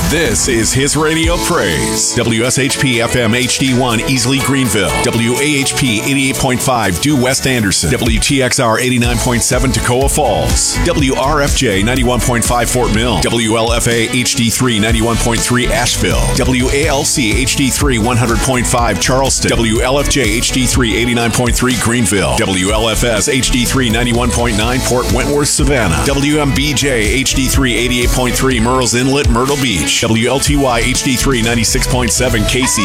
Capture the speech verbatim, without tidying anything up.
This is his radio praise. W S H P F M H D one Easley Greenville. W A H P eighty-eight point five Due West Anderson. W T X R eighty-nine point seven Toccoa Falls. W R F J ninety-one point five Fort Mill. W L F A H D three ninety-one point three Asheville. W A L C H D three one hundred point five Charleston. W L F J H D three eighty-nine point three Greenville. W L F S H D three ninety-one point nine Port Wentworth Savannah. W M B J H D three eighty-eight point three Murrells Inlet Myrtle Beach. W L T Y H D three ninety-six point seven Casey.